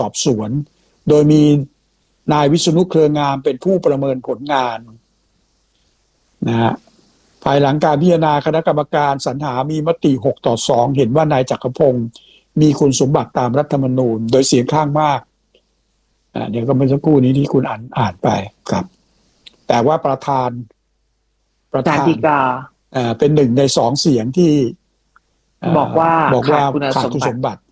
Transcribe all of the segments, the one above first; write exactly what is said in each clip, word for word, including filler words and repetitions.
สอบสวนโดยมีนายวิษณุเครืองามเป็นผู้ประเมินผลงานนะฮะภายหลังการพิจารณาคณะกรรมการสรรหามีมติหกต่อสองเห็นว่านายจักรพงศ์มีคุณสมบัติตามรัฐธรรมนูญโดยเสียงข้างมากอ่าเดี๋ยวก็เมื่อสักครู่นี้ที่คุณอ่านอ่านไปครับแต่ว่าประธานประธานฎีกาอ่าเป็นหนึ่งในสองเสียงที่บอกว่าบอกว่าขาดคุณสมบัติ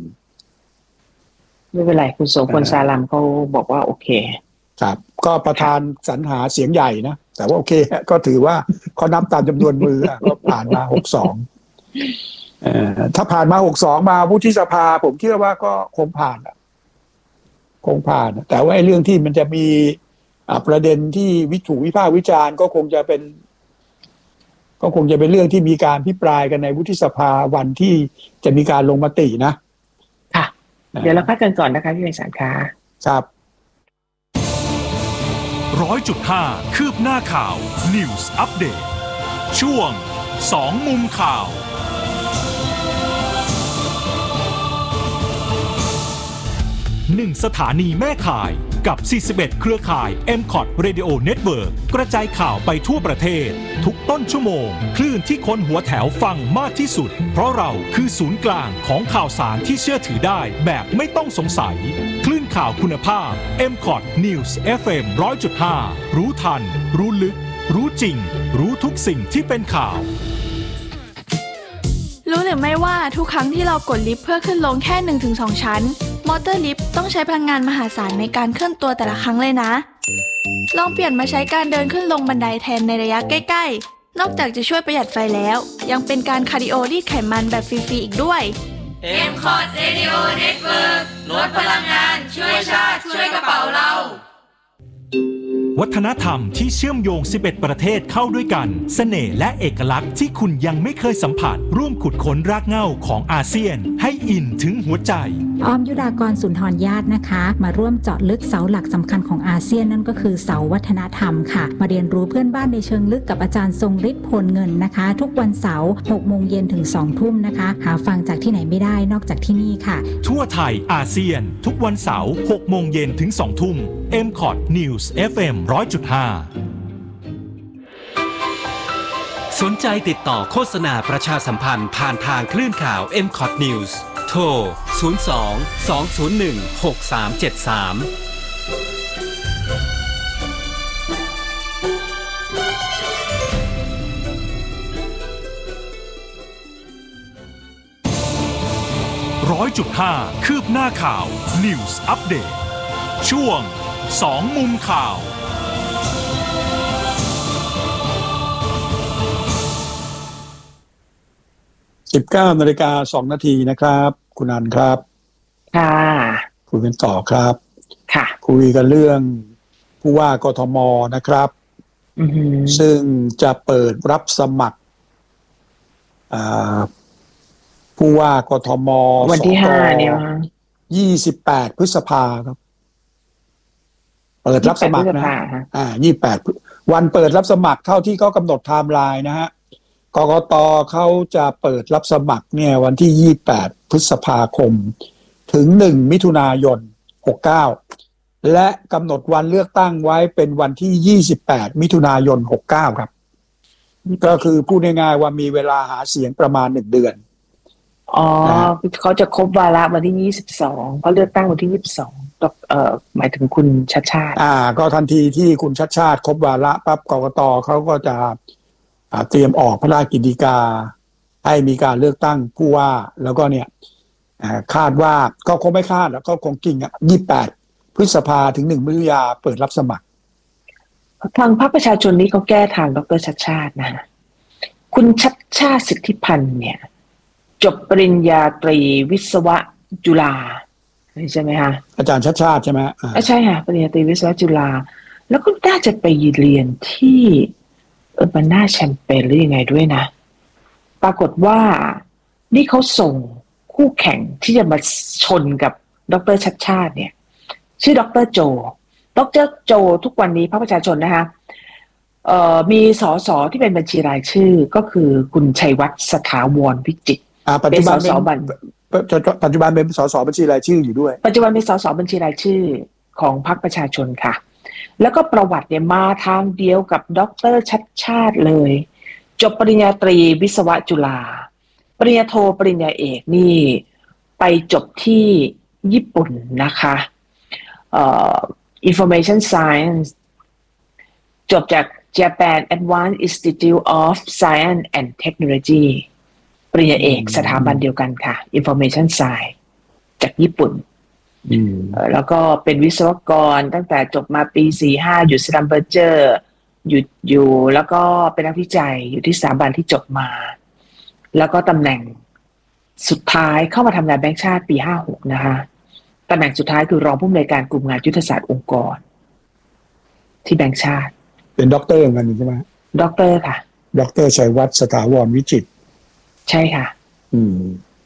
ไม่เป็นไรคุณโสพลสาลัมเขาบอกว่าโอเคครับก็ประธานสรรหาเสียงใหญ่นะแต่ว่าโอเคก็ถือว่าเขานับตามจำนวนมือก็ผ่านมาหกสองเอ่อถ้าผ่านมาหกสองมาวุฒิสภาผมเชื่อว่าก็คงผ่านคงผ่านแต่ว่าไอ้เรื่องที่มันจะมีประเด็นที่วิถูกวิพากษ์วิจารณ์ก็คงจะเป็นก็คงจะเป็นเรื่องที่มีการพิปรายกันในวุฒิสภาวันที่จะมีการลงมตินะค่ะเดี๋ยวเราพักกันก่อนนะคะพี่ไพศาลค่ะครับร้อยจุดห้าคืบหน้าข่าว News Update ช่วงสองมุมข่าวหนึ่งสถานีแม่ข่ายกับสี่สิบเอ็ดเครือข่าย เอ็ม คอท Radio Network กระจายข่าวไปทั่วประเทศทุกต้นชั่วโมงคลื่นที่คนหัวแถวฟังมากที่สุดเพราะเราคือศูนย์กลางของข่าวสารที่เชื่อถือได้แบบไม่ต้องสงสัยคลื่นข่าวคุณภาพ เอ็ม คอท News เอฟ เอ็ม หนึ่งร้อยจุดห้า รู้ทันรู้ลึกรู้จริงรู้ทุกสิ่งที่เป็นข่าวรู้หรือไม่ว่าทุกครั้งที่เรากดลิฟต์เพื่อขึ้นลงแค่ หนึ่งถึงสอง ชั้นมอเตอร์ลิฟต์ต้องใช้พลังงานมหาศาลในการเคลื่อนตัวแต่ละครั้งเลยนะลองเปลี่ยนมาใช้การเดินขึ้นลงบันไดแทนในระยะใกล้ๆนอกจากจะช่วยประหยัดไฟแล้วยังเป็นการคาร์ดิโอรีดไขมันแบบฟรีๆอีกด้วยเอ็ม คอท Radio Network ลดพลังงานช่วยชาติช่วยกระเป๋าเราวัฒนธรรมที่เชื่อมโยงสิบเอ็ดประเทศเข้าด้วยกันเสน่ห์และเอกลักษณ์ที่คุณยังไม่เคยสัมผัสร่วมขุดค้นรากเหง้าของอาเซียนให้อินถึงหัวใจออมยุดากรสุนทรญาตินะคะมาร่วมเจาะลึกเสาหลักสำคัญของอาเซียนนั่นก็คือเสาวัฒนธรรมค่ะมาเรียนรู้เพื่อนบ้านในเชิงลึกกับอาจารย์ทรงฤทธิ์พลเงินนะคะทุกวันเสาร์หกโมงเย็นถึงสองทุ่มนะคะหาฟังจากที่ไหนไม่ได้นอกจากที่นี่ค่ะทั่วไทยอาเซียนทุกวันเสาร์หกโมงเย็นถึงสองทุ่ม เอ็ม คอท News เอฟ เอ็ม หนึ่งร้อยจุดห้าสนใจติดต่อโฆษณาประชาสัมพันธ์ผ่านทางคลื่นข่าว เอ็ม คอท News โทรศูนย์ สอง สอง ศูนย์ หนึ่ง หก สาม เจ็ด สามร้อยจุดห้าคืบหน้าข่าว News Update ช่วงสองมุมข่าวสิบเก้านาฬิกาสองนาทีนะครับคุณอันครับค่ะคุยกันต่อครับค่ะคุยกันเรื่องผู้ว่ากทมนะครับซึ่งจะเปิดรับสมัครผู้ว่ากทมวันที่ห้าเนี่ยยี่สิบแปดพฤษภาครับเปิดรับสมัครนะอ่ายี่สิบแปดวันเปิดรับสมัครเท่าที่เขากำหนดไทม์ไลน์นะฮะกกต.เขาจะเปิดรับสมัครเนี่ยวันที่ยี่สิบแปดพฤษภาคมถึงหนึ่งมิถุนายนหกสิบเก้าและกำหนดวันเลือกตั้งไว้เป็นวันที่ยี่สิบแปดมิถุนายนหกสิบเก้าครับก็คือพูดง่ายๆว่ามีเวลาหาเสียงประมาณหนึ่งเดือนอ๋อเขาจะครบวาระวันที่ยี่สิบสองเพราะเลือกตั้งวันที่ยี่สิบสองเอ่อหมายถึงคุณชัชชาติอ่าก็ทันทีที่คุณชัชชาติครบวาระปั๊บกกต.เขาก็จะเตรียมออกพระราชกิจฎีกาให้มีการเลือกตั้งผู้ว่าแล้วก็เนี่ยคาดว่าก็คงไม่คาดแล้วก็คงจริงอ่ะยี่สิบแปดพฤษภาถึงหนึ่งมิถุนายนเปิดรับสมัครทางพรรคประชาชนนี้เขาแก้ทางดร.ชัชชาตินะคุณชัชชาติสิทธิพันธ์เนี่ยจบปริญญาตรีวิศวะจุฬาใช่ไหมคะอาจารย์ชัชชาติใช่ไหมอ่าใช่ค่ะปริญญาตรีวิศวะจุฬาแล้วก็น่าจะไปเรียนที่เออร์บาน่าแชมเปญหรือยังไงด้วยนะปรากฏว่านี่เขาส่งคู่แข่งที่จะมาชนกับดร.ชัชชาติเนี่ยชื่อดร.โจดร.โจทุกวันนี้พรรคประชาชนนะคะเอ่อมีสสที่เป็นบัญชีรายชื่อก็คือคุณชัยวัฒน์สถาวรวิจิตรปัจจุบันเป็นปัจจุบันเป็นสสบัญชีรายชื่ออยู่ด้วยปัจจุบันเป็นสสบัญชีรายชื่อของพรรคประชาชนค่ะแล้วก็ประวัติเนี่ยมาทางเดียวกับดร.ชัชชาติเลยจบปริญญาตรีวิศวะจุฬาปริญญาโทปริญญาเอกนี่ไปจบที่ญี่ปุ่นนะคะเอ่อ Information Science จบจาก Japan Advanced Institute of Science and Technology ปริญญาเอกสถาบันเดียวกันค่ะ Information Science จากญี่ปุ่นแล้วก็เป็นวิศวกรตั้งแต่จบมาปีสี่สิบห้าอยู่สแตมเบอร์เจอร์อยู่อยู่แล้วก็เป็นนักวิจัยอยู่ที่สถาบันที่จบมาแล้วก็ตำแหน่งสุดท้ายเข้ามาทำงานแบงก์ชาติปีห้าสิบหกนะคะตำแหน่งสุดท้ายคือรองผู้อำนวยการกลุ่มงานยุทธศาสตร์องค์กรที่แบงก์ชาติเป็นด็อกเตอร์เหมือนกันใช่ไหมด็อกเตอร์ค่ะด็อกเตอร์ชัยวัฒน์สถาวรวิจิตรใช่ค่ะอืม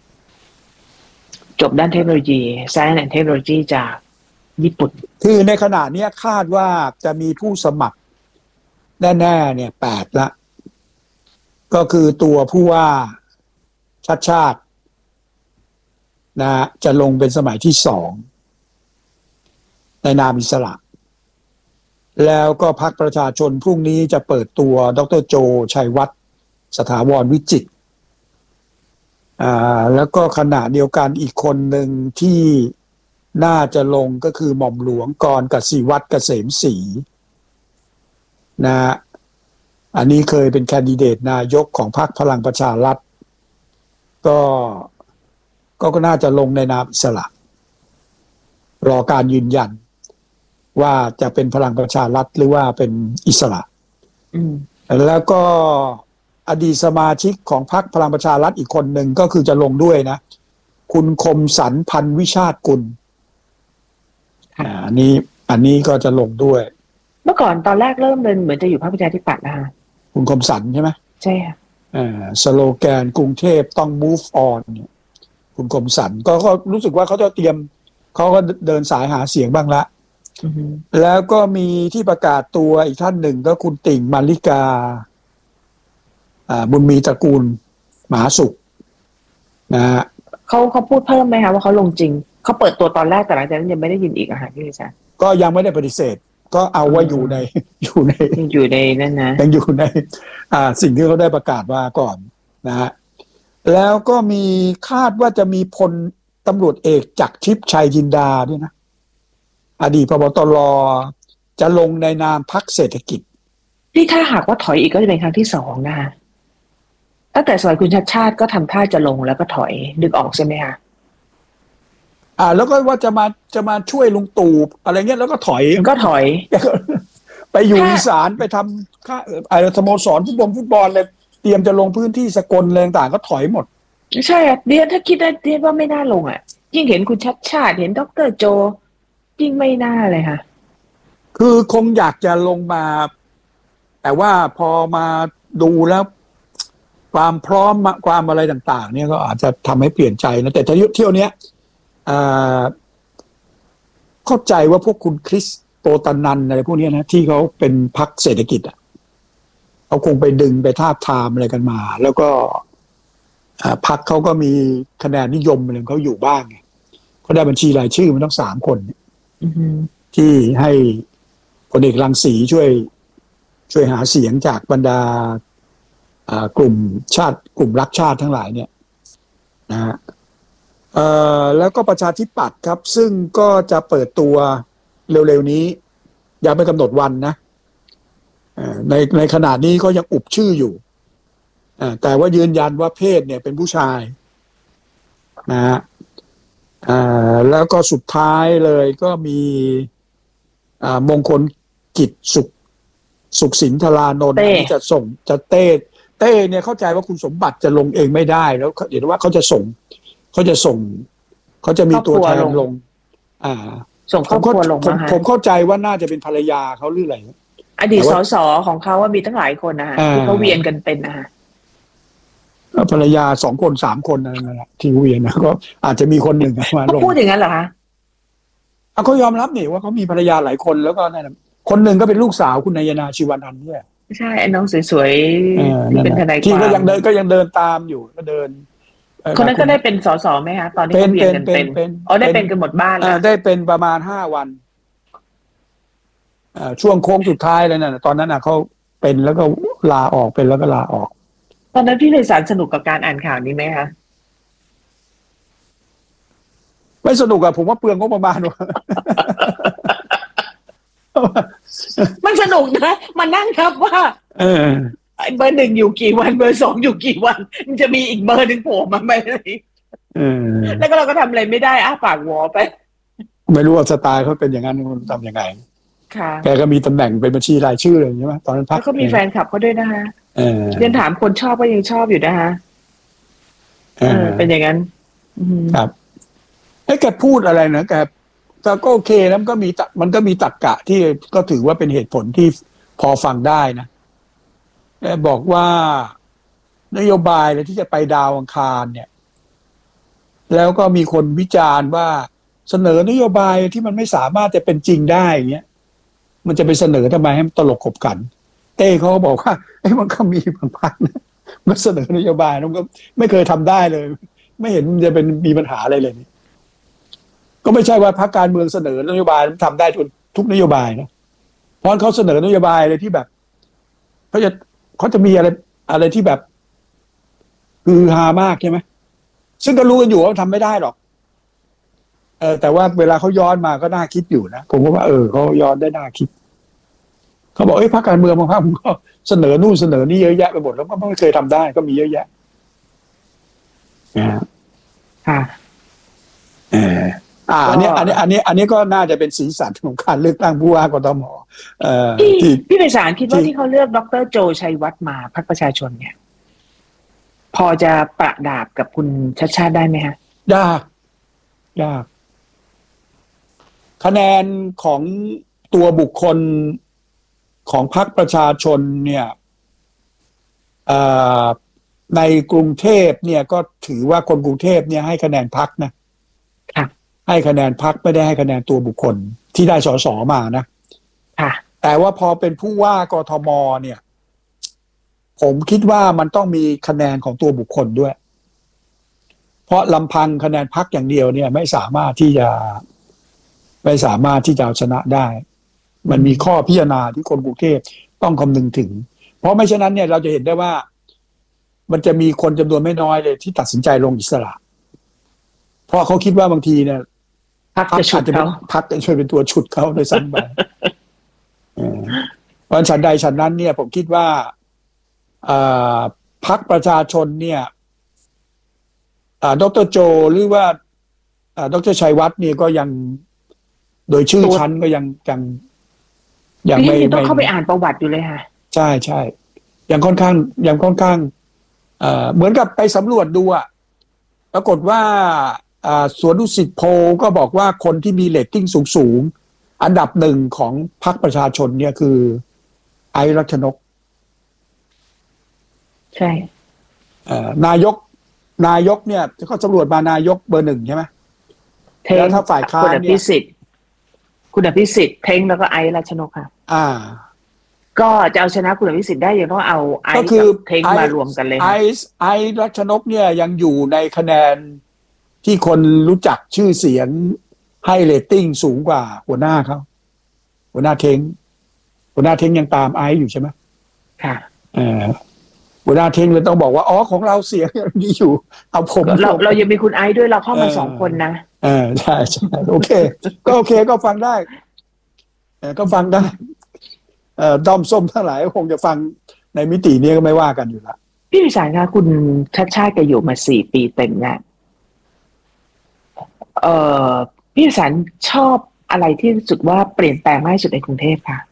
จบด้านเทคโนโลยี Science and Technology จากญี่ปุ่นคือในขณะนี้คาดว่าจะมีผู้สมัครแน่ๆเนี่ยแปดละก็คือตัวผู้ว่าชัดชาตินะจะลงเป็นสมัยที่สองในนามอิสระแล้วก็พรรคประชาชนพรุ่งนี้จะเปิดตัวดร.โจชัยวัฒน์สถาวรวิจิตรอ่าแล้วก็ขณะเดียวกันอีกคนหนึ่งที่น่าจะลงก็คือหม่อมหลวงกรกสิวัฒน์เกษมศรีนะอันนี้เคยเป็นแคนดิเดตนายกของพรรคพลังประชารัฐก็ก็น่าจะลงในนามอิสระรอการยืนยันว่าจะเป็นพลังประชารัฐหรือว่าเป็นอิสระแล้วก็อดีตสมาชิกของพรรคพลังประชารัฐอีกคนหนึ่งก็คือจะลงด้วยนะคุณคมสันพันวิชาติกุลอันนี้อันนี้ก็จะลงด้วยเมื่อก่อนตอนแรกเริ่มเลยเหมือนจะอยู่พรรคประชาธิปัตย์นะคะคุณคมสันใช่ไหมใช่ค่ะอ่าสโลแกนกรุงเทพต้อง move on เนี่ยคุณคมสันก็ก็รู้สึกว่าเขาจะเตรียมเขาก็เดินสายหาเสียงบ้างละแล้วก็มีที่ประกาศตัวอีกท่านหนึ่งก็คุณติ่งมาริกาอ่าบุญมีตระกูลมหาสุขนะฮะเขาเขาพูดเพิ่มไหมคะว่าเขาลงจริงเขาเปิดตัวตอนแรกแต่หลังจากนั้นยังไม่ได้ยินอีกอะค่ะพี่ลิซ่าก็ยังไม่ได้ปฏิเสธก็เอาว่าอยู่ในอยู่ในอยู่ในนั่นนะยังอยู่ในอ่าสิ่งที่เขาได้ประกาศมาก่อนนะฮะแล้วก็มีคาดว่าจะมีพลตำรวจเอกจักรทิพย์ชัยจินดาด้วยนะอดีตผบ.ตร.จะลงในนามพรรคเศรษฐกิจนี่ถ้าหากว่าถอยอีกก็จะเป็นครั้งที่สองนะคะตั้งแต่สมัยคุณชัชชาติก็ทำท่าจะลงแล้วก็ถอยดึกออกใช่ไหมคะอ่าแล้วก็ว่าจะมาจะมาช่วยลุงตู่อะไรเงี้ยแล้วก็ถอยก็ถอยไปอยู่อีสานไปทำค่าอะไรสโมสรฟุตบอลฟุตบอลเลยเตรียมจะลงพื้นที่สกลอะไรต่างก็ถอยหมดใช่อ่ะเดียนถ้าคิดได้เดียนว่าไม่น่าลงอ่ะยิ่งเห็นคุณชัชชาติเห็นดร.โจยิ่งไม่น่าเลยค่ะคือคงอยากจะลงมาแต่ว่าพอมาดูแล้วความพร้อมความอะไรต่างๆเนี่ยก็อาจจะทำให้เปลี่ยนใจนะแต่เที่ยวนี้เข้าใจว่าพวกคุณคริสโตตันนันอะไรพวกนี้นะที่เขาเป็นพรรคเศรษฐกิจอ่ะเขาคงไปดึงไปทาบทามอะไรกันมาแล้วก็พรรคเขาก็มีคะแนนนิยมอะไรของเขาอยู่บ้างไงเขาได้บัญชีรายชื่อมันต้องสามคนที่ให้พลเอกรังสีช่วยช่วยหาเสียงจากบรรดากลุ่มชาติกลุ่มรักชาติทั้งหลายเนี่ยนะฮะแล้วก็ประชาธิปัตย์ครับซึ่งก็จะเปิดตัวเร็วๆนี้ยังไม่กำหนดวันนะในในขณะนี้ก็ยังอุบชื่ออยู่แต่ว่ายืนยันว่าเพศเนี่ยเป็นผู้ชายนะฮะแล้วก็สุดท้ายเลยก็มีมงคลกิจสุขสุขสินธารานนท์ที่จะส่งจะเต้เต้เนี่ยเข้าใจว่าคุณสมบัติจะลงเองไม่ได้แล้วเดี๋ยวว่าเขาจะส่งเขาจะส่งเขาจะมีตัวแทนลงอ่าส่งครอบครัวลงมาผมเข้าใจว่าน่าจะเป็นภรรยาเขาหรืออะไรอดีตสสของเขาว่ามีตั้งหลายคนนะฮะที่เขาเวียนกันเป็นนะฮะภรรยาสองคนสามคนนั่นแหละที่เวียนนะก็อาจจะมีคนหนึ่งมาลงพูดอย่างนั้นเหรอคะเขายอมรับนี่ว่าเขามีภรรยาหลายคนแล้วก็นั่นคนหนึ่งก็เป็นลูกสาวคุณนายนาชีวานันท์เนี่ยใช่น้องสวยๆที่เป็นทนายความที่ก็ยังเดินก็ยังเดินตามอยู่ก็เดินคนนั้นก็ได้เป็นสสไหมคะตอนที่เขาเวียนกันเป็นอ๋อได้เป็นกันหมดบ้านแล้วได้เป็นประมาณห้าวันช่วงโค้งสุดท้ายเลยนะตอนนั้นน่ะเขาเป็นแล้วก็ลาออกเป็นแล้วก็ลาออกตอนนั้นพี่ไพศาลสนุกกับการอ่านข่าวนี้ไหมคะไม่สนุกอะผมว่าเปลืองงบประมาณว่ะมันสนุกนะมันนั่งครับว่าเออเบอร์หนึ่งอยู่กี่วันเบอร์สองอยู่กี่วันมันจะมีอีกเบอร์หนึ่งโผล่มาไหมแล้วก็เราก็ทำอะไรไม่ได้อ้าปากหวอไปไม่รู้ว่าสไตล์เขาเป็นอย่างนั้นมันทำยังไงแกก็มีตำแหน่งเป็นบัญชีรายชื่อเลยใช่ไหมตอนนั้นพักแล้วก็มีแฟนคลับเขาด้วยนะคะเรียนถามคนชอบก็ยังชอบอยู่นะคะเป็นอย่างนั้นครับไอ้แกพูดอะไรนะแกก็โอเคแล้วมันก็มีมันก็มีตรรกะที่ก็ถือว่าเป็นเหตุผลที่พอฟังได้นะแกบอกว่านโยบายเลยที่จะไปดาวอังคารเนี่ยแล้วก็มีคนวิจารณ์ว่าเสนอนโยบายที่มันไม่สามารถจะเป็นจริงได้เงี้ยมันจะไปเสนอทำไมให้มันตลกขบขันเต้เขาก็บอกว่าไอ้มันก็มีบางพักนะมันเสนอนโยบายมันก็ไม่เคยทำได้เลยไม่เห็นจะเป็นมีปัญหาอะไรเลยก็ไม่ใช่ว่าพรรคการเมืองเสนอนโยบายทำได้ทุกทุกนโยบายนะเพราะเขาเสนอนโยบายอะไรที่แบบเขาจะเขาจะมีอะไรอะไรที่แบบคือฮามากใช่ไหมซึ่งก็รู้กันอยู่ว่าทำไม่ได้หรอกเออแต่ว่าเวลาเขาย้อนมาก็น่าคิดอยู่นะผมก็ว่าเออเขาย้อนได้น่าคิดเขาบอกเอ้ยพรรคการเมืองบางพรรคมันก็เสนอนู่นเสนอนี่เยอะแยะไปหมดแล้วก็ไม่เคยทำได้ก็มีเยอะแยะนะค่ะเอออ่าอันนี้อันนี้อันนี้อันนี้ก็น่าจะเป็นสีสันของการเลือกตั้งผู้ว่ากทมเอ่อพี่พี่ไพศาลคิดว่าที่เขาเลือกดร.โจชัยวัฒน์มาพรรคประชาชนเนี่ยพอจะประดาบกับคุณชัชชาติได้ไหมฮะยากยากคะแนนของตัวบุคคลของพรรคประชาชนเนี่ยในกรุงเทพเนี่ยก็ถือว่าคนกรุงเทพเนี่ยให้คะแนนพรรคนะให้คะแนนพรรคไม่ได้ให้คะแนนตัวบุคคลที่ได้สสมานะแต่ว่าพอเป็นผู้ว่ากทมเนี่ยผมคิดว่ามันต้องมีคะแนนของตัวบุคคลด้วยเพราะลำพังคะแนนพรรคอย่างเดียวเนี่ยไม่สามารถที่จะไม่สามารถที่จะเอาชนะได้มันมีข้อพิจารณาที่คนกรุงเทพต้องคำนึงถึงเพราะไม่ฉะนั้นเนี่ยเราจะเห็นได้ว่ามันจะมีคนจำนวนไม่น้อยเลยที่ตัดสินใจลงอิสระเพราะเขาคิดว่าบางทีเนี่ยพรรคจะฉุดเขาพรรคจะช่วยเป็นตัวฉุดเขาโดยซ้ำไปเพราะฉันใดฉันนั้นเนี่ยผมคิดว่าพรรคประชาชนเนี่ยดร.โจหรือว่าดร.ชัยวัฒน์เนี่ยก็ยังโดยชื่อชั้นก็ยังยังยังไม่ต้องเข้าไปอ่านประวัติอยู่เลยค่ะใช่ใช่ยังค่อนข้างยังค่อนข้างเอ่อเหมือนกับไปสำรวจดูอะปรากฏว่าอ่าสวนดุสิตโพลก็บอกว่าคนที่มีเรตติ้งสูงๆอันดับหนึ่งของพรรคประชาชนเนี่ยคือไอซ์รัชนกใช่เอ่อนายกนายกเนี่ยเขาสำรวจมานายกเบอร์หนึ่งใช่ไหมแล้วถ้าฝ่ายค้านเนี่ยคุณอภิสิทธิ์เท้งแล้วก็ไอซ์รัชนกค่ะอ่าก็จะเอาชนะคุณอภิสิทธิ์ได้ยังต้องเอาไอซ์กับเท้งมารวมกันเลยไอซ์ไอซ์รัชนกเนี่ยยังอยู่ในคะแนนที่คนรู้จักชื่อเสียงให้เรตติ้งสูงกว่าหัวหน้าเขาหัวหน้าเท้งหัวหน้าเท้งยังตามไอซ์อยู่ใช่ไหมค่ะเออหัวหน้าเท้งเลยต้องบอกว่าอ๋อของเราเสียงยังดีอยู่เอาผมเราเรายังมีคุณไอซ์ด้วยเราเข้ามาสองคนนะเออใช่ใช่โอเคก็โอเคก็ฟังได้เออก็ฟังได้เอ่อด้อมส้มทั้งหลายคงจะฟังในมิตินี้ก็ไม่ว่ากันอยู่ละพี่วิสารคะคุณชัชชาติแกอยู่มาสี่ปีเต็มเนี่ยเอ่อพี่วิสารชอบอะไรที่รู้สึกว่าเปลี่ยนแปลงมากที่สุดในกรุงเทพค่ะ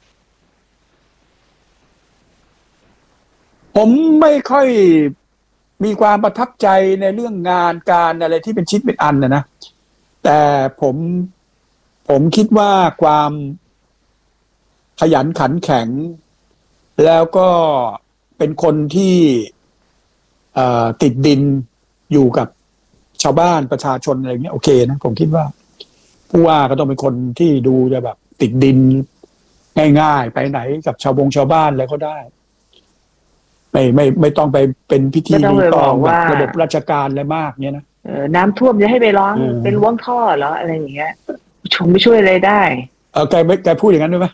ผมไม่ค่อยมีความประทับใจในเรื่องงานการอะไรที่เป็นชิ้นเป็นอันนะนะแต่ผมผมคิดว่าความขยันขันแข็งแล้วก็เป็นคนที่ติดดินอยู่กับชาวบ้านประชาชนอะไรเงี้ยโอเคนะผมคิดว่าผู้ว่าก็ต้องเป็นคนที่ดูจะแบบติดดินง่ายๆไปไหนกับชาวบงชาวบ้านอะไรก็ได้ไม่ไม่ไม่ต้องไปเป็นพิธีรีตองแบบระบบราชการอะไรมากเนี่ยนะน้ำท่วมจะให้ไปร้องเป็นล้วงท่อเหรออะไรอย่างเงี้ยชมไม่ช่วยอะไรได้เออแกไม่แกพูดอย่างนั้นด้วยไหม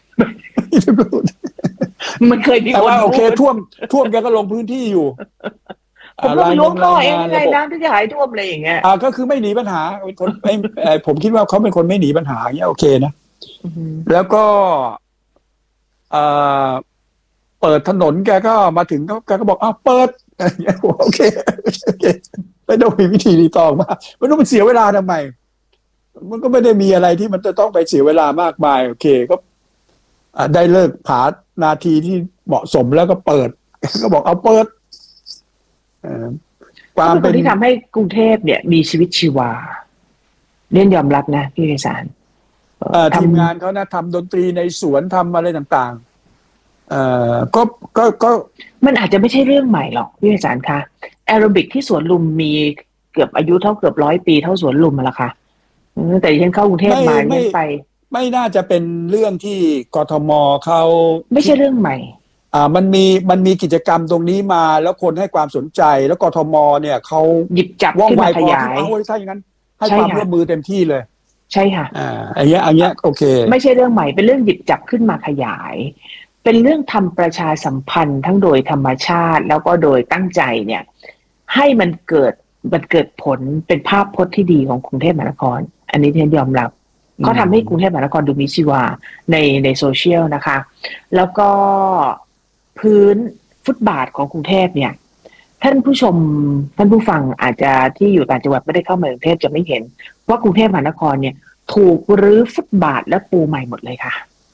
มันเคยมีคนแต่ว่าโอเคท่วมท่วมแกก็ลงพื้นที่อยู่ผมก็ไปล้วงท่อเองไงน้ำที่จะหายท่วมอะไรอย่างเงี้ยอ่าก็คือไม่หนีปัญหาเป็นคนไม่ผมคิดว่าเขาเป็นคนไม่หนีปัญหาเงี้ยโอเคนะแล้วก็เอ่อเปิดถนนแกก็มาถึงแกก็บอกอ้าวเปิดโอเคไม่ต้องมีวิธีรีตองมากไม่ต้องไปเสียเวลาทำไมมันก็ไม่ได้มีอะไรที่มันจะต้องไปเสียเวลามากมายโอเคก็ได้เลิกผานาทีที่เหมาะสมแล้วก็เปิดก็บอกเอาเปิดความเป็นที่ทำให้กรุงเทพเนี่ยมีชีวิตชีวาเล่นยอมรับนะพี่ไพศาลทีมงานเขานะทำดนตรีในสวนทำอะไรต่างๆเอ่อก็ก็ก็มันอาจจะไม่ใช่เรื่องใหม่หรอกพี่ไพศาลคะแอโรบิกที่สวนลุมมีเกือบอายุเท่าเกือบร้อยปีเท่าสวนลุมมาแล้วค่ะแต่ฉันเข้ากรุงเทพมาเนี่ยไปไม่น่าจะเป็นเรื่องที่กทมเขาไม่ใช่เรื่องใหม่อ่ามันมีมันมีกิจกรรมตรงนี้มาแล้วคนให้ความสนใจแล้วกทมเนี่ยเขาหยิบจับว่องไวขยายเอาถ้าอย่างนั้นให้ความร่วมมือเต็มที่เลยใช่ค่ะอ่าอันเนี้ยอันเนี้ยโอเคไม่ใช่เรื่องใหม่เป็นเรื่องหยิบจับขึ้นมาขยายเป็นเรื่องทำประชาสัมพันธ์ทั้งโดยธรรมชาติแล้วก็โดยตั้งใจเนี่ยให้มันเกิดมันเกิดผลเป็นภาพพจน์ที่ดีของกรุงเทพมหานครอันนี้ที่ฉันยอมรับเขาทำให้กรุงเทพมหานครดูมีชีวาในในโซเชียลนะคะแล้วก็พื้นฟุตบาทของกรุงเทพเนี่ยท่านผู้ชมท่านผู้ฟังอาจจะที่อยู่ต่างจังหวัดไม่ได้เข้ามากรุงเทพจะไม่เห็นว่ากรุงเทพมหานครเนี่ยถูกรื้อฟุตบาทและปูใหม่หมดเลยค่ะ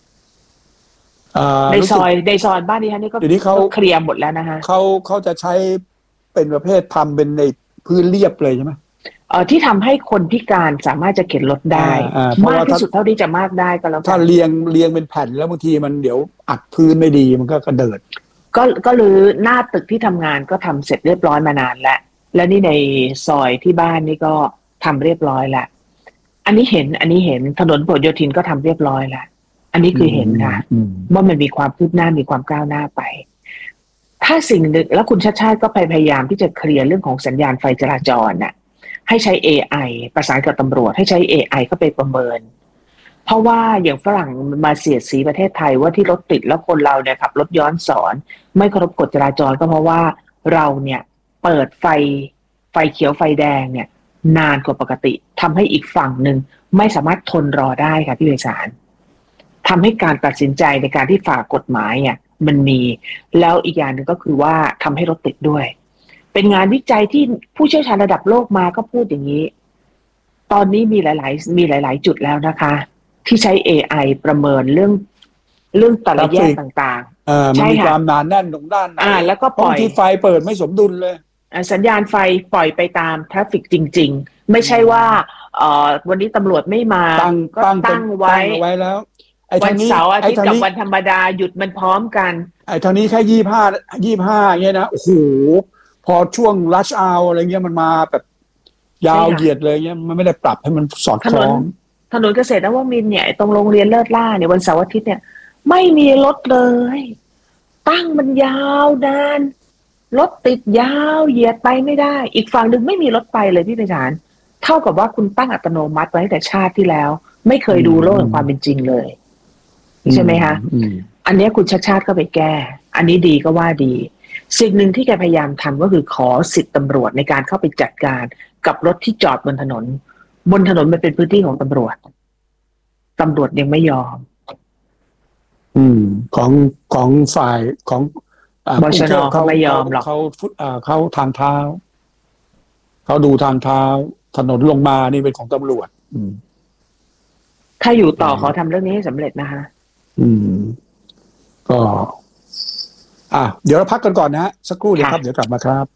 ในซอยในซอยบ้านดิฉันนี่ก็เคลียร์หมดแล้วนะคะเขาเขาจะใช้เป็นประเภททำเป็นในพื้นเรียบเลยใช่ไหมเอ่อที่ทำให้คนพิการสามารถจะเข็นรถได้มากที่สุดเท่าที่จะมากได้ก็แล้วกันถ้าเรียงเรียงเป็นแผ่นแล้วบางทีมันเดี๋ยวอัดพื้นไม่ดีมันก็กระเดิดก็ก็รื้อหน้าตึกที่ทำงานก็ทำเสร็จเรียบร้อยมานานแล้วและนี่ในซอยที่บ้านนี่ก็ทำเรียบร้อยแล้วอันนี้เห็นอันนี้เห็นถนนผลโยธินก็ทำเรียบร้อยแล้วอันนี้คือเห็นค่ะว่ามันมีความคืบหน้ามีความก้าวหน้าไปถ้าสิ่งหนึ่งแล้วคุณชาติชาติก็พยายามที่จะเคลียร์เรื่องของสัญญาณไฟจราจรน่ะให้ใช้ เอ ไอ ประสานกับตำรวจให้ใช้ เอ ไอ เข้าไปประเมินเพราะว่าอย่างฝรั่งมาเสียดสีประเทศไทยว่าที่รถติดแล้วคนเราเนี่ยขับรถย้อนสอนไม่เคารพกฎจราจรก็เพราะว่าเราเนี่ยเปิดไฟไฟเขียวไฟแดงเนี่ยนานกว่าปกติทำให้อีกฝั่งหนึ่งไม่สามารถทนรอได้ค่ะพี่ไพศาลทำให้การตัดสินใจในการที่ฝ่ากฎหมายเนี่ยมันมีแล้วอีกอย่างหนึ่งก็คือว่าทำให้รถติดด้วยเป็นงานวิจัยที่ผู้เชี่ยวชาญระดับโลกมาก็พูดอย่างนี้ตอนนี้มีหลายๆมีหลายๆจุดแล้วนะคะที่ใช้ เอ ไอ ประเมินเรื่องเรื่องแต่ละแยกต่างๆอ่ามันมีความหนาแน่นตรงด้านไหนอ่าแล้วก็ปล่อยที่ไฟเปิดไม่สมดุลเลยอ่าสัญญาณไฟปล่อยไปตามทราฟฟิกจริงๆไม่ใช่ว่าเอ่อวันนี้ตำรวจไม่มาก็ตั้งไว้ไว้แล้ววันเสาร์อาทิตย์กับวันธรรมดาหยุดมันพร้อมกันไอ้ทางนี้แค่ยี่สิบห้า ยี่สิบห้าเงี้ยนะโอ้โหพอช่วงรัชอาวอะไรเงี้ยมันมาแบบยาวเหยียดเลยเงี้ยมันไม่ได้ปรับให้มันสอดคล้องถนนเกษตรนวมินทร์เนี่ยตรงโรงเรียนเลิศล่าเนี่ยวันเสาร์อาทิตย์เนี่ยไม่มีรถเลยตั้งมันยาวนานรถติดยาวเหยียดไปไม่ได้อีกฝั่งนึงไม่มีรถไปเลยพี่ไพศาลเท่ากับว่าคุณตั้งอัตโนมัติไว้แต่ชาติที่แล้วไม่เคยดูโลกแห่งความเป็นจริงเลยใช่ไหมคะอันนี้คุณชาติชาติก็ไปแก้อันนี้ดีก็ว่าดีสิ่งหนึ่งที่แกพยายามทำก็คือขอสิทธิตำรวจในการเข้าไปจัดการกับรถที่จอดบนถนนบนถนนมันเป็นพื้นที่ของตำรวจตำรวจยังไม่ยอมอืมของของฝ่ายของบชน.เขาไม่ยอมหรอกเขาฟุตอ่าเขาทางเท้าเขาดูทางเท้าถนนลงมานี่เป็นของตำรวจอืมถ้าอยู่ต่อขอทำเรื่องนี้ให้สำเร็จนะคะอืมก็อ่ะเดี๋ยวเราพักกันก่อนนะฮะสักครู่เดียวครับเดี๋ยวกลับมาครับ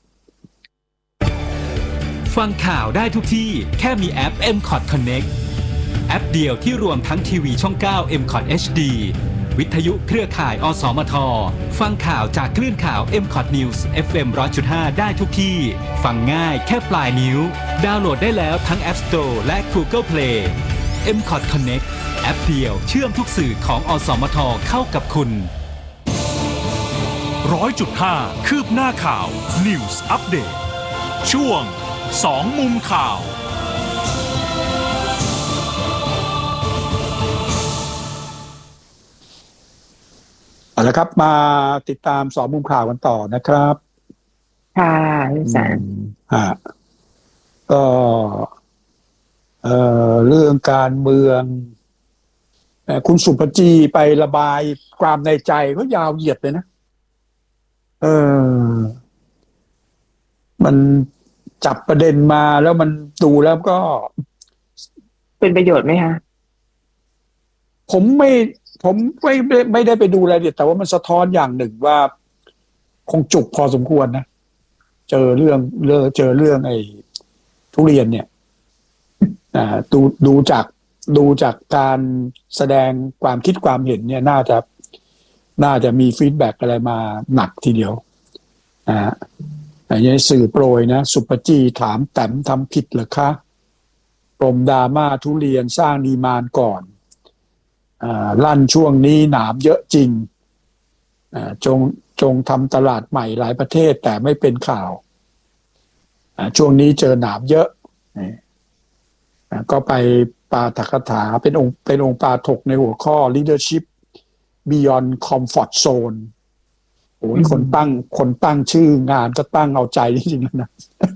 ฟังข่าวได้ทุกที่แค่มีแอป เอ็ม คอท Connect แอปเดียวที่รวมทั้งทีวีช่องเก้า เอ็ม คอท เอช ดี วิทยุเครือข่ายอสมทฟังข่าวจากคลื่นข่าว เอ็ม คอท News เอฟ เอ็ม หนึ่งร้อยจุดห้า ได้ทุกที่ฟังง่ายแค่ปลายนิ้วดาวน์โหลดได้แล้วทั้ง App Store และ Google Play เอ็ม คอท Connect แอปเดียวเชื่อมทุกสื่อของอสมทเข้ากับคุณร้อยจุดห้า คืบหน้าข่าว News Update ช่วงสองมุมข่าวเอาละครับมาติดตามสองมุมข่าวกันต่อนะครับค่ะพี่แสนฮะก็เอ่อเรื่องการเมืองคุณสุภจีไประบายความในใจก็ยาวเหยียดเลยนะเออมันจับประเด็นมาแล้วมันดูแล้วก็เป็นประโยชน์ไหมคะผมไม่ผมไม่ไม่ได้ไปดูรายละเอียดแต่ว่ามันสะท้อนอย่างหนึ่งว่าคงจุกพอสมควรนะเจอเรื่องเรื่องเจอเรื่องไอ้ทุเรียนเนี่ยอ่าดูดูจากดูจากการแสดงความคิดความเห็นเนี่ยน่าจะน่าจะมีฟีดแบ็กอะไรมาหนักทีเดียวอ่าอย่างนี้สื่อโปรยนะสุปจีถามแต้มทำผิดเหรอคะปรมดราม่าทุเรียนสร้างดีมานด์ก่อนอ่าลั่นช่วงนี้หนามเยอะจริงอ่าจงจงทำตลาดใหม่หลายประเทศแต่ไม่เป็นข่าวอ่าช่วงนี้เจอหนามเยอะอ่าก็ไปปาฐกถาเป็นองค์เป็นองค์ปาถกในหัวข้อ leadership beyond comfort zone โอ้ยคนตั้งคนตั้งชื่องานก็ตั้งเอาใจจริงๆนะ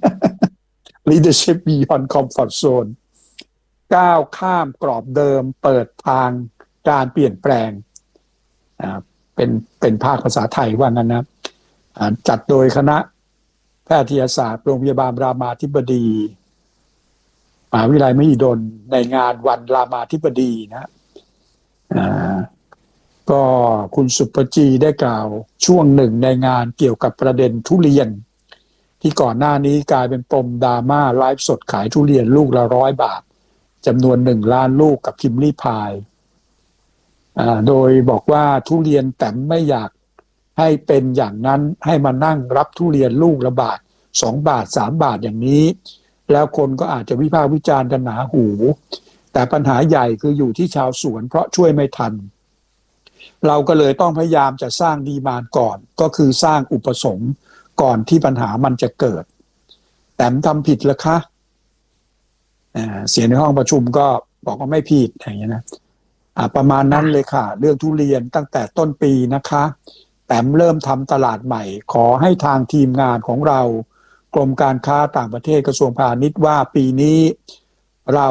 leadership beyond comfort zone ก้าวข้ามกรอบเดิมเปิดทางการเปลี่ยนแปลงอ่าเป็นเป็นภาคภาษาไทยว่างั้นนะอ่าจัดโดยคณะแพทยศาสตร์โรงพยาบาลรามาธิบดีมหาวิทยาลัยมหิดลในงานวันรามาธิบดีนะอ่าก็คุณสุปจีได้กล่าวช่วงหนึ่งในงานเกี่ยวกับประเด็นทุเรียนที่ก่อนหน้านี้กลายเป็นปมดราม่าไลฟ์สดขายทุเรียนลูกละร้อยบาทจำนวนหนึ่งล้านลูกกับพิมพ์ลี่พายอ่าโดยบอกว่าทุเรียนแต่ไม่อยากให้เป็นอย่างนั้นให้มานั่งรับทุเรียนลูกละบาทสองบาทสามบาทอย่างนี้แล้วคนก็อาจจะวิพากษ์วิจารณ์กันหนาหูแต่ปัญหาใหญ่คืออยู่ที่ชาวสวนเพราะช่วยไม่ทันเราก็เลยต้องพยายามจะสร้างดีมานด์ก่อนก็คือสร้างอุปสงค์ก่อนที่ปัญหามันจะเกิดแต่ทำผิดเหรอคะเสียงในห้องประชุมก็บอกว่าไม่ผิดอย่างนี้นะประมาณนั้นเลยค่ะเรื่องทุเรียนตั้งแต่ต้นปีนะคะแต่เริ่มทำตลาดใหม่ขอให้ทางทีมงานของเรากรมการค้าต่างประเทศกระทรวงพาณิชย์ว่าปีนี้เรา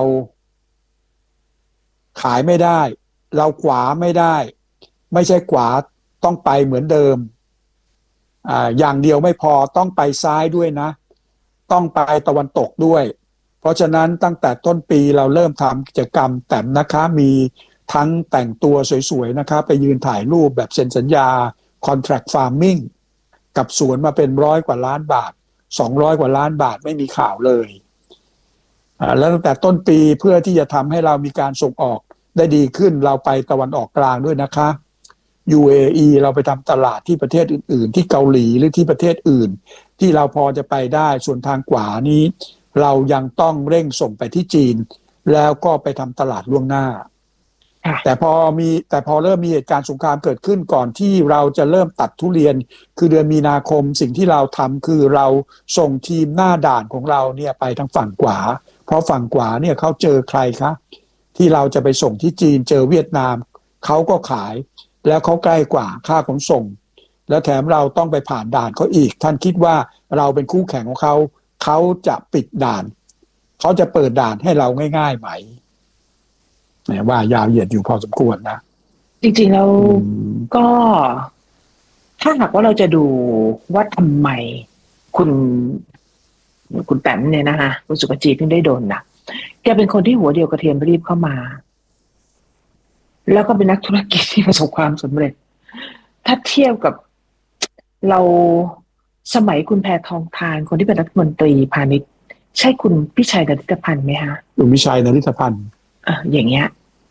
ขายไม่ได้เราขวาไม่ได้ไม่ใช่ขวาต้องไปเหมือนเดิมอ่าอย่างเดียวไม่พอต้องไปซ้ายด้วยนะต้องไปตะวันตกด้วยเพราะฉะนั้นตั้งแต่ต้นปีเราเริ่มทำกิจกรรมแต่นะคะมีทั้งแต่งตัวสวยๆนะคะไปยืนถ่ายรูปแบบเซ็นสัญญา contract farming กับสวนมาเป็นร้อยกว่าล้านบาทสองร้อยกว่าล้านบาทไม่มีข่าวเลยอ่าแล้วตั้งแต่ต้นปีเพื่อที่จะทำให้เรามีการส่งออกได้ดีขึ้นเราไปตะวันออกกลางด้วยนะคะ ยู เอ อี เราไปทำตลาดที่ประเทศอื่นๆที่เกาหลีหรือที่ประเทศอื่นที่เราพอจะไปได้ส่วนทางขวานี้เรายังต้องเร่งส่งไปที่จีนแล้วก็ไปทำตลาดล่วงหน้าแต่พอมีแต่พอเริ่มมีเหตุการณ์สงครามเกิดขึ้นก่อนที่เราจะเริ่มตัดทุเรียนคือเดือนมีนาคมสิ่งที่เราทำคือเราส่งทีมหน้าด่านของเราเนี่ยไปทางฝั่งขวาเพราะฝั่งขวาเนี่ยเขาเจอใครคะที่เราจะไปส่งที่จีนเจอเวียดนามเขาก็ขายแล้วเขาใกล้กว่าค่าขนส่งแล้วแถมเราต้องไปผ่านด่านเขาอีกท่านคิดว่าเราเป็นคู่แข่งของเขาเขาจะปิดด่านเขาจะเปิดด่านให้เราง่ายๆไหมเนี่ยว่ายาวเหยียดอยู่พอสมควรนะจริงๆแล้วก็ถ้าหากว่าเราจะดูว่าทำไมคุณคุณแต้มเนี่ยนะคะคุณสุภจีถึงได้โดนนะแกเป็นคนที่หัวเดียวกระเทียมรีบเข้ามาแล้วก็เป็นนักธุรกิจที่ประสบความสำเร็จถ้าเทียบกับเราสมัยคุณแพทองธารคนที่เป็นรัฐมนตรีพาณิชย์ใช่คุณพิชัยนฤทธพันธ์ไหมฮะคุณพิชัยนฤทธพันธ์อ่ะอย่างเงี้ย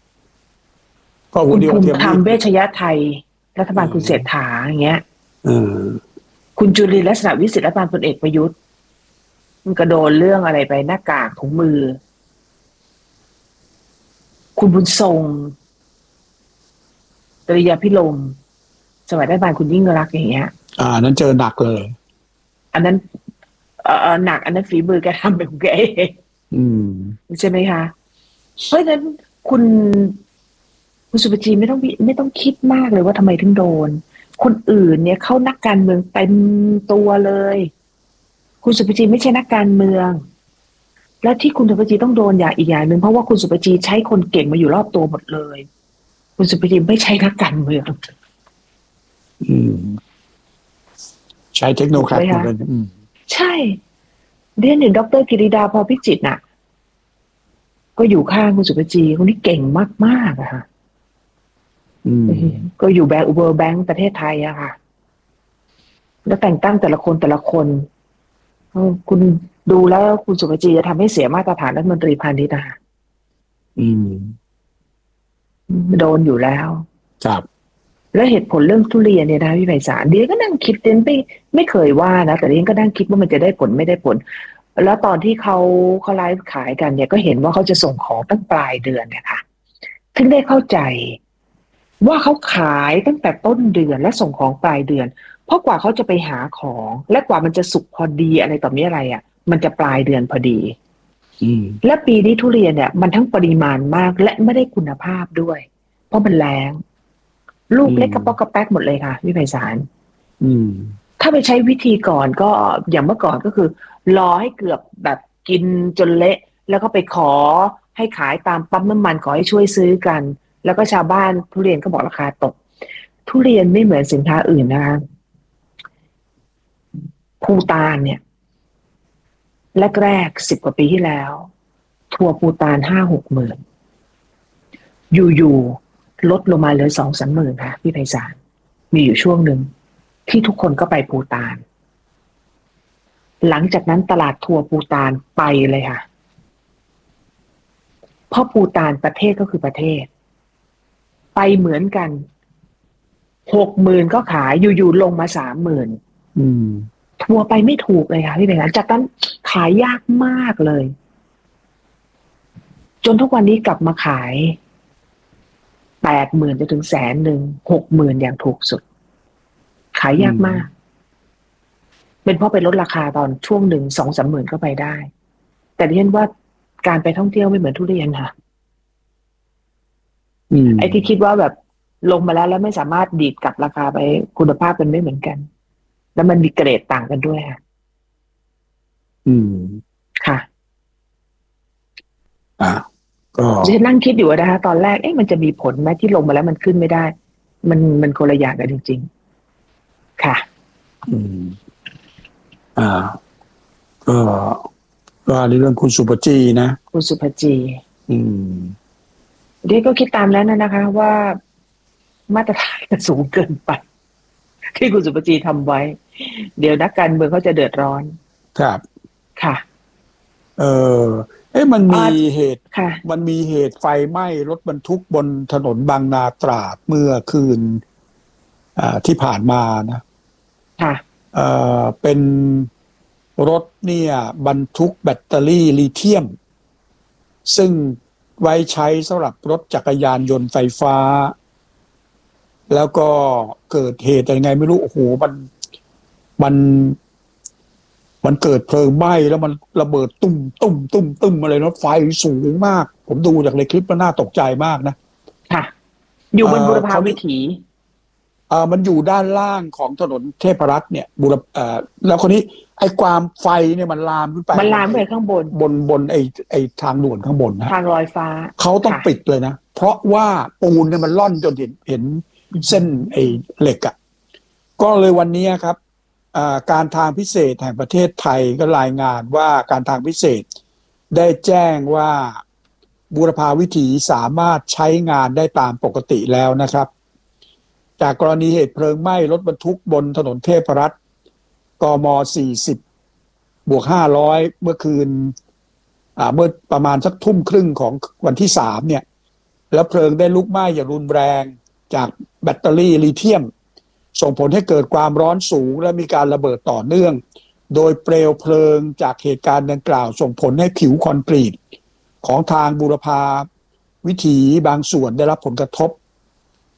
คุณภูมิธรรมเวชยไทยรัฐบาลคุณเศรษฐาอย่างเงี้ยคุณจุลินทร์ลักษณะวิสิทธิ์รัฐบาลพลเอกประยุทธ์มันก็โดนเรื่องอะไรไปหน้ากากถุงมือคุณบุญทรงตรียพิรมสมัยรัฐบาลคุณยิ่งรักษณ์อย่างเงี้ยอ่านั้นเจอหนักเลยอันนั้นเอ่อหนักอันนั้นฝีมือแกทำเป็นของแกเองอืมใช่ไหมคะเพราะฉะนั้นคุณคุณสุภจีไม่ต้องไม่ต้องคิดมากเลยว่าทำไมถึงโดนคนอื่นเนี่ยเขานักการเมืองเต็มตัวเลยคุณสุภจีไม่ใช่นักการเมืองและที่คุณสุภจีต้องโดนอย่างอีกอย่างหนึ่งเพราะว่าคุณสุภจีใช้คนเก่งมาอยู่รอบตัวหมดเลยคุณสุภจีไม่ใช่นักการเมืองอืมใช้เทคโนโลยีเลยใช่เรียนถึงดร.กิริดาพอพิจิตรน่ะก็อยู่ข้างคุณสุภจีคนนี้เก่งมากๆอะค่ะก็อยู่แบงก์ World Bank ประเทศไทยอะค่ะแล้วแต่งตั้งแต่ละคนแต่ละคนคุณดูแล้วคุณสุภจีจะทำให้เสียมาตรฐานรัฐมนตรีพาณิชย์นะคะอืมโดนอยู่แล้วครับแล้วเหตุผลเรื่องทุเรียนเนี่ยนะพี่ไพศาลเดี๋ยวก็นั่งคิดเด่นไม่ไม่เคยว่านะแต่เดี๋ยวก็นั่งคิดว่ามันจะได้ผลไม่ได้ผลแล้วตอนที่เขาเขาไลฟ์ขายกันเนี่ยก็เห็นว่าเขาจะส่งของตั้งปลายเดือนเนี่ยค่ะถึงได้เข้าใจว่าเขาขายตั้งแต่ต้นเดือนและส่งของปลายเดือนเพราะกว่าเขาจะไปหาของและกว่ามันจะสุกพอดีอะไรต่อมีอะไรอ่ะมันจะปลายเดือนพอดีและปีนี้ทุเรียนเนี่ยมันทั้งปริมาณมากและไม่ได้คุณภาพด้วยเพราะมันแรงลูกเล็กกระป๊อกกระแป๊กหมดเลยค่ะพี่ไพศาลถ้าไปใช้วิธีก่อนก็อย่างเมื่อก่อนก็คือรอให้เกือบแบบกินจนเละแล้วก็ไปขอให้ขายตามปั๊มน้ำมันขอให้ช่วยซื้อกันแล้วก็ชาวบ้านทุเรียนก็บอกราคาตกทุเรียนไม่เหมือนสินค้าอื่นนะคะภูตานเนี่ยแรกๆสิบกว่าปีที่แล้วทัวร์ภูตานห้าหกหมื่นอยู่ๆลดลงมาเหลือสองสามหมื่นค่ะพี่ไพศาลมีอยู่ช่วงหนึ่งที่ทุกคนก็ไปภูตานหลังจากนั้นตลาดทัวร์ภูตานไปเลยค่ะเพราะภูตานประเทศก็คือประเทศไปเหมือนกันหกหมื่นก็ขายอยู่ๆลงมาสามหมื่นทัวร์ไปไม่ถูกเลยค่ะพี่ไพศาลจากนั้นขายยากมากเลยจนทุกวันนี้กลับมาขายแปดหมื่นจนถึงแสนหนึ่งหกหมื่นอย่างถูกสุดขายยากมากเป็นเพราะไปลดราคาตอนช่วงหนึ่งสองสามหมื่นก็ไปได้แต่ดิฉันว่าการไปท่องเที่ยวไม่เหมือนทุเรียนค่ะไอ้ที่คิดว่าแบบลงมาแล้วแล้วไม่สามารถดีดกลับราคาไปคุณภาพมันไม่เหมือนกันแล้วมันมีเกรดต่างกันด้วยค่ะอืมค่ะอ่าก็ดิฉันนั่งคิดอยู่นะคะตอนแรกเอ๊ะมันจะมีผลไหมที่ลงมาแล้วมันขึ้นไม่ได้มันมันคนละอย่างกันจริงๆค่ะอืมอ่าก็ก็ในเรื่องคุณสุภจีนะคุณสุภจีอืมเดี๋ยวก็คิดตามแล้วนะนะคะว่ามาตรฐานสูงเกินไปที่คุณสุภจีทำไว้เดี๋ยวนักการเมืองเขาจะเดือดร้อนครับค่ะเออเอ๊ะมันมีเหตุมันมีเหตุไฟไหม้รถบรรทุกบนถนนบางนาตราดเมื่อคืนอ่าที่ผ่านมานะค่ะเอ่อเป็นรถเนี่ยบรรทุกแบตเตอรี่ลิเธียมซึ่งไว้ใช้สำหรับรถจักรยานยนต์ไฟฟ้าแล้วก็เกิดเหตุยังไงไม่รู้โอ้โหมันมันมันเกิดเพลิงไหม้แล้วมันระเบิดตุ้มตุ้มตุ้มตุ้มอะไรรถไฟสูงมากผมดูจากในคลิปมันน่าตกใจมากนะค่ะอยู่บนบุรพาวิถีอ่ามันอยู่ด้านล่างของถนนเทพรัตน์เนี่ยบุรพอ่าแล้วคนนี้ไอ้ความไฟเนี่ยมันลามขึ้นไปมันลามไปข้างบนบนบนไอ้ไอ้ทางด่วนข้างบนนะทางลอยฟ้าเขาต้องปิดเลยนะเพราะว่าปูนเนี่ยมันล่อนจนเห็นเห็นเส้นไอ้เหล็กอ่ะก็เลยวันนี้ครับการทางพิเศษแห่งประเทศไทยก็รายงานว่าการทางพิเศษได้แจ้งว่าบูรพาวิถีสามารถใช้งานได้ตามปกติแล้วนะครับจากกรณีเหตุเพลิงไหม้รถบรรทุกบนถนนเทพรัตน์กมสี่สิบบวกห้าร้อยเมื่อคืนอ่าเมื่อประมาณสักทุ่มครึ่งของวันที่สามเนี่ยแล้วเพลิงได้ลุกไหม้อย่างรุนแรงจากแบตเตอรี่ลิเธียมส่งผลให้เกิดความร้อนสูงและมีการระเบิดต่อเนื่องโดยเปลวเพลิงจากเหตุการณ์ดังกล่าวส่งผลให้ผิวคอนกรีตของทางบูรพาวิถีบางส่วนได้รับผลกระทบ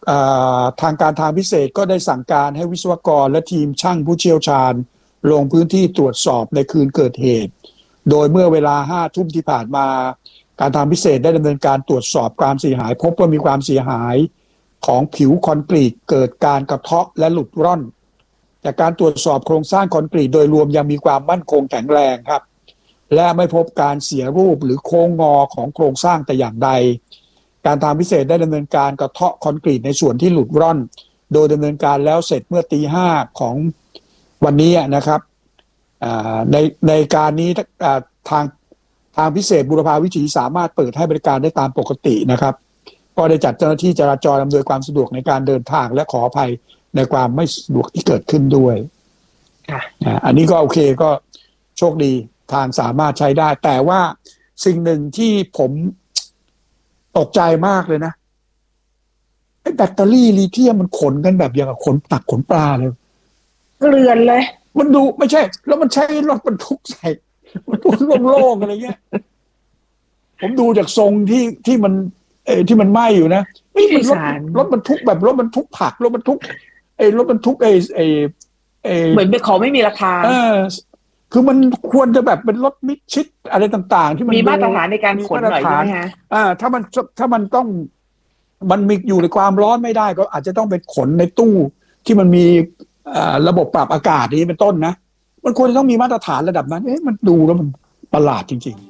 ทางการทางพิเศษก็ได้สั่งการให้วิศวกรและทีมช่างผู้เชี่ยวชาญลงพื้นที่ตรวจสอบในคืนเกิดเหตุโดยเมื่อเวลาห้าทุ่มที่ผ่านมาการทางพิเศษได้ดำเนินการตรวจสอบความเสียหายพบว่ามีความเสียหายของผิวคอนกรีตเกิดการกระเทาะและหลุดร่อนจากการตรวจสอบโครงสร้างคอนกรีตโดยรวมยังมีความมั่นคงแข็งแรงครับและไม่พบการเสียรูปหรือโค้งงอของโครงสร้างแต่อย่างใดการทางพิเศษได้ดำเนินการกระเทาะคอนกรีตในส่วนที่หลุดร่อนโดยดำเนินการแล้วเสร็จเมื่อตีห้าของวันนี้นะครับในในการนี้ทางทางพิเศษบุรพาวิถีสามารถเปิดให้บริการได้ตามปกตินะครับก็ได้จัดเจ้าหน้าที่จราจรอำนวยความสะดวกในการเดินทางและขออภัยในความไม่สะดวกที่เกิดขึ้นด้วยอันนี้ก็โอเคก็โชคดีทางสามารถใช้ได้แต่ว่าสิ่งหนึ่งที่ผมตกใจมากเลยนะไอ้แบตเตอรี่ลิเธียมมันขนกันแบบอย่างกับขนตักขนปลาเลยเกลือนเลยมันดูไม่ใช่แล้วมันใช้รถบรรทุกใส่มันโล่งๆอะไรเงี้ยผมดูจากทรงที่ที่มันเออที่มันไหม้อยู่นะนี่มันรถรถบรรทุกแบบรถบรรทุกผักรถบรรทุกไอ้รถบรรทุกไอ้ไอ้ไอ้เหมือนเป็นของไม่มีราคาเออคือมันควรจะแบบเป็นรถมิดชิดอะไรต่างๆที่มันมีมาตรฐานในการขนหน่อยใช่ไหมฮะอ่าถ้ามันถ้ามันต้องมันมีอยู่ในความร้อนไม่ได้ก็อาจจะต้องเป็นขนในตู้ที่มันมีระบบปรับอากาศนี้เป็นต้นนะมันควรจะต้องมีมาตรฐานระดับนั้นเอ๊ะมันดูแล้วมันประหลาดจริงๆ